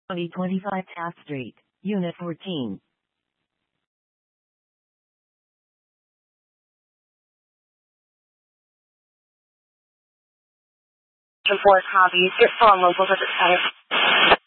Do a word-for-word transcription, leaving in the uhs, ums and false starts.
twenty twenty-five Taft Street, Unit fourteen. Enforce hobbies. Your phone locals at the center.